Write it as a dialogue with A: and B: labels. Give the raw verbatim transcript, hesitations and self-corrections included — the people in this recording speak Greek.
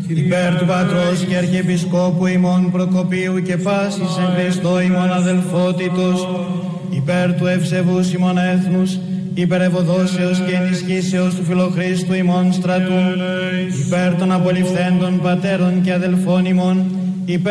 A: υπέρ του Πατρός και Αρχιεπισκόπου ημών Προκοπίου και πάσης εν Χριστώ ημών αδελφότητος, υπέρ του ευσεβούς ημών έθνους, υπέρ ευωδόσεως και ενισχύσεως του Φιλοχρίστου ημών στρατού, υπέρ των απολυφθέντων πατέρων και αδελφών ημών,